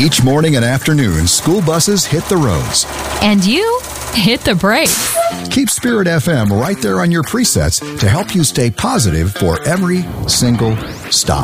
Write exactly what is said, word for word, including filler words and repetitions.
Each morning and afternoon, school buses hit the roads. And you hit the brakes. Keep Spirit F M right there on your presets to help you stay positive for every single stop.